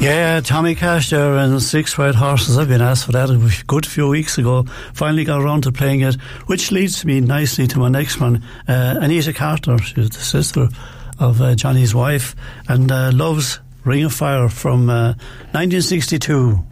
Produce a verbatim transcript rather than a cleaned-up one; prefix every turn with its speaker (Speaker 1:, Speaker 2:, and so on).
Speaker 1: Yeah, Tommy Cash there and Six White Horses. I've been asked for that a good few weeks ago. Finally got around to playing it, which leads me nicely to my next one. Uh, Anita Carter, she's the sister of uh, Johnny's wife, and uh, loves Ring of Fire from uh, nineteen sixty-two.